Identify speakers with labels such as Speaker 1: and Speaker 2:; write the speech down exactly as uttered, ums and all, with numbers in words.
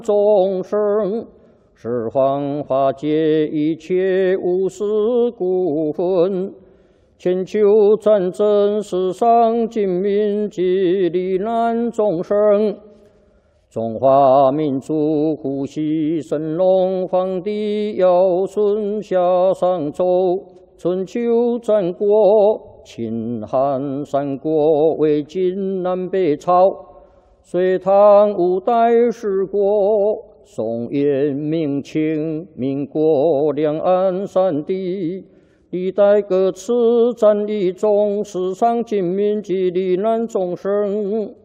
Speaker 1: 众生，十方化解一切无私故分。千秋战争，世上尽民及罹难众生。中华民族呼吸神龙，皇帝尧舜夏商周。春秋战国，秦汉三国，魏晋南北朝。隋唐五代十国，宋元明清，民国两岸三地。历代各次战役中，世上尽民及罹难众生。